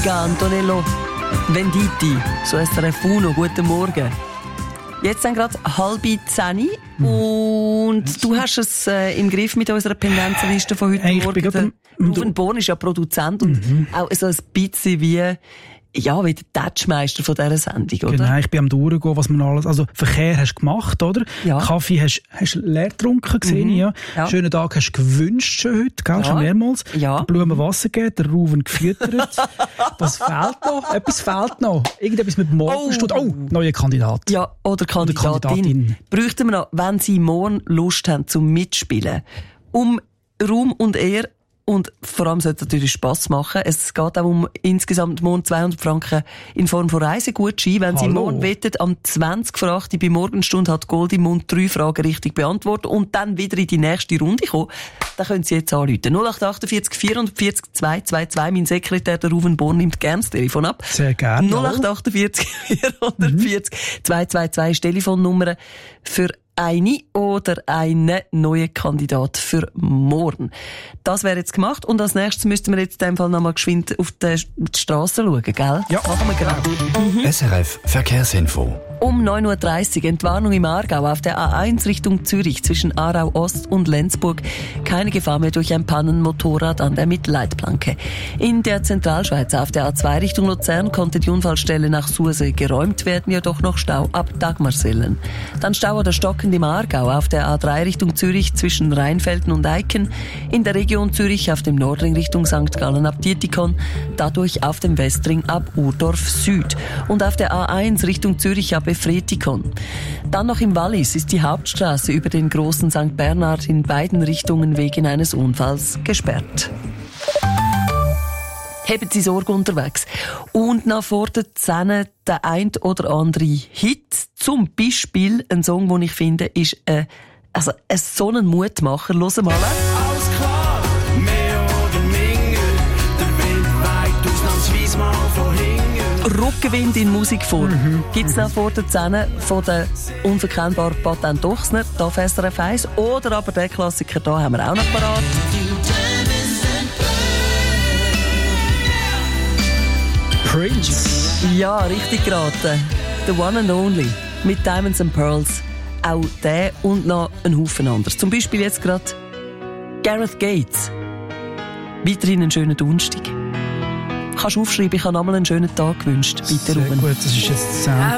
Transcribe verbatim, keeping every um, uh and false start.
Musica Antonello Venditti, so S R F Uno, guten Morgen. Jetzt sind gerade halb zehn mhm. und du hast es äh, im Griff mit unserer Pendenzenliste von heute hey, Morgen. Der Ruven Born ist ja Produzent und mhm. auch so ein bisschen wie... Ja, wie der Touchmeister von dieser Sendung, oder? Genau, ich bin am Durchgehen, was man alles... Also, Verkehr hast du gemacht, oder? Ja. Kaffee hast du leer getrunken, gesehen, mhm. ja. ja. Schönen Tag hast du gewünscht schon heute, gell? Ja. Schon mehrmals. Ja. Der Blumen Wasser gegeben, der Ruven gefüttert. Was fehlt noch? Etwas fehlt noch. Irgendetwas mit Morgenstunde. Oh, oh neuer Kandidat. Ja, oder Kandidatin. Oder Kandidatin. Bräuchten wir noch, wenn Sie morgen Lust haben zum Mitspielen, um Raum und Ehre. Und vor allem sollte es natürlich Spass machen. Es geht auch um insgesamt morgen zweihundert Franken in Form von Reisegutschein. Wenn Sie morgen wettet, am zwanzig vor acht bei Morgenstunde hat Gold im Mund drei Fragen richtig beantwortet und dann wieder in die nächste Runde kommen, dann können Sie jetzt anrufen. null acht acht vier vierundvierzig zweihundertzweiundzwanzig. Mein Sekretär, der Ruven Born, nimmt gerne das Telefon ab. Sehr gerne. null acht acht vier vierundvierzig zweihundertzweiundzwanzig ist Telefonnummer für eine oder einen neuen Kandidat für morgen. Das wäre jetzt gemacht und als nächstes müssten wir jetzt in dem Fall nochmal geschwind auf die Straße schauen, gell? Ja. Machen wir gerade. Mhm. S R F Verkehrsinfo. Um neun Uhr dreißig Entwarnung im Aargau auf der A eins Richtung Zürich zwischen Aarau Ost und Lenzburg. Keine Gefahr mehr durch ein Pannenmotorrad an der Mittelleitplanke. In der Zentralschweiz auf der A zwei Richtung Luzern konnte die Unfallstelle nach Sursee geräumt werden, jedoch noch Stau ab Dagmarsillen. Dann Stau oder stockend im Aargau auf der A drei Richtung Zürich zwischen Rheinfelden und Eiken. In der Region Zürich auf dem Nordring Richtung Sankt Gallen ab Dietikon. Dadurch auf dem Westring ab Urdorf Süd. Und auf der A eins Richtung Zürich ab Efretikon. Dann noch im Wallis ist die Hauptstraße über den großen Sankt Bernhard in beiden Richtungen wegen eines Unfalls gesperrt. Haben Sie Sorge unterwegs. Und noch vor der zehn der ein oder andere Hit. Zum Beispiel ein Song, den ich finde, ist äh, also ein so ein Mutmacher. Hören mal. Alles klar, mehr oder minder. Der Wind weht ausnahmsweise mal von hinten. Rückenwind in Musikform. Mhm. Gibt es noch vor der zehn von der unverkennbaren Patent Dochsner, da auf S R F eins. Oder aber der Klassiker, da haben wir auch noch parat. Prince. Ja, richtig geraten. The One and Only. Mit Diamonds and Pearls. Auch der und noch ein Haufen anderes. Zum Beispiel jetzt gerade Gareth Gates. Weiterhin einen schönen Donnerstag. Kannst du aufschreiben, ich habe nochmal einen schönen Tag gewünscht. Bitte, Ruben. Sehr gut, das ist jetzt zehn.